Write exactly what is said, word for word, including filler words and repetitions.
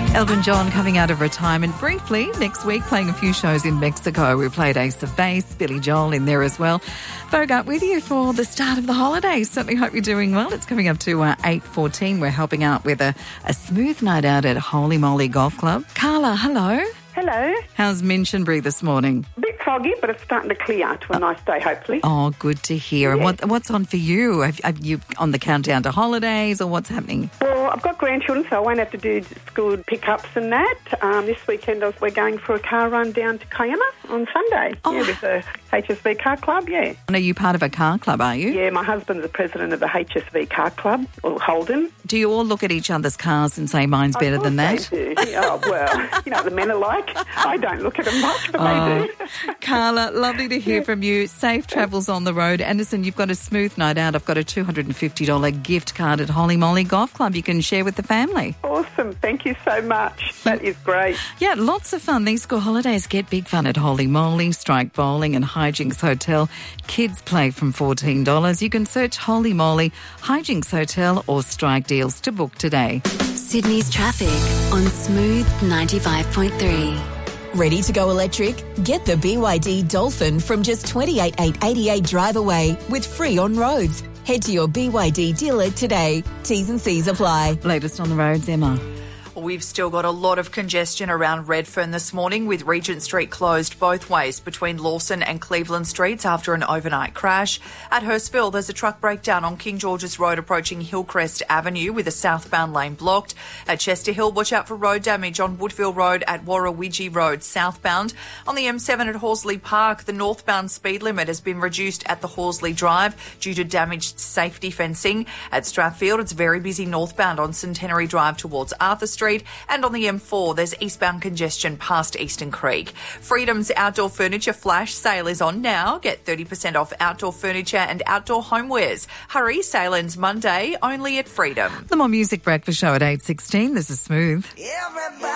Elton John coming out of retirement briefly next week, playing a few shows in Mexico. We played Ace of Base, Billy Joel in there as well. Bogart with you for the start of the holidays. Certainly hope you're doing well. It's coming up to uh, eight fourteen. We're helping out with a, a smooth night out at Holy Moly Golf Club. Carla, hello. Hello. How's Minchinbury this morning? A bit foggy, but it's starting to clear to a nice day, hopefully. Oh, good to hear. And what, what's on for you? Have, have you on the countdown to holidays or what's happening? Well, I've got grandchildren, so I won't have to do school pickups and that. Um, this weekend we're going for a car run down to Kiama on Sunday. Oh. Yeah, with the H S V Car Club, yeah. And are you part of a car club, are you? Yeah, my husband's the president of the H S V Car Club, or Holden. Do you all look at each other's cars and say, mine's better Of than course that? they do. Oh, well, you know what the men are like. I don't look at them much, but Oh. they do. Carla, lovely to hear from you. Safe travels on the road. Anderson, you've got a smooth night out. I've got a two hundred fifty dollars gift card at Holy Moly Golf Club you can share with the family. Awesome. Thank you so much. That is great. Yeah, lots of fun. These school holidays get big fun at Holy Moly, Strike Bowling and Hijinks Hotel. Kids play from fourteen dollars. You can search Holy Moly, Hijinks Hotel or Strike Deals to book today. Sydney's traffic on Smooth ninety-five point three. Ready to go electric? Get the B Y D Dolphin from just twenty-eight thousand eight hundred eighty-eight drive away with free on roads. Head to your B Y D dealer today. T's and C's apply. Latest on the roads, Emma. We've still got a lot of congestion around Redfern this morning, with Regent Street closed both ways between Lawson and Cleveland Streets after an overnight crash. At Hurstville, there's a truck breakdown on King George's Road approaching Hillcrest Avenue with a southbound lane blocked. At Chester Hill, watch out for road damage on Woodville Road at Warrawidgee Road southbound. On the M seven at Horsley Park, the northbound speed limit has been reduced at the Horsley Drive due to damaged safety fencing. At Strathfield, it's very busy northbound on Centenary Drive towards Arthur Street. And on the M four, there's eastbound congestion past Eastern Creek. Freedom's outdoor furniture flash sale is on now. Get thirty percent off outdoor furniture and outdoor homewares. Hurry, sale ends Monday, only at Freedom. The More Music Breakfast Show at eight sixteen. This is Smooth. Everybody